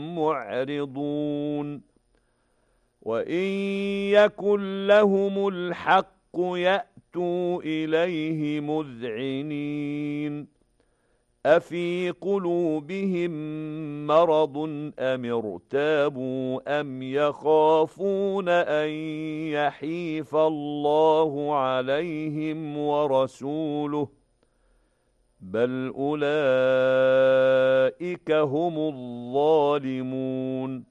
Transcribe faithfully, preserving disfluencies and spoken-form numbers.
معرضون وإن يكن لهم الحق يأتوا إليه مذعنين أفي قلوبهم مرض أم ارتابوا أم يخافون أن يحيف الله عليهم ورسوله بل أولئك هم الظالمون